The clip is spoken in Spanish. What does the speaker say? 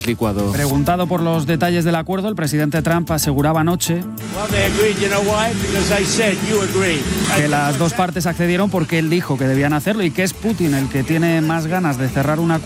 licuado. Preguntado por los detalles del acuerdo, el presidente Trump aseguraba anoche que las dos partes accedieron porque él dijo que debían hacerlo y que es Putin el que tiene más ganas de cerrar un acuerdo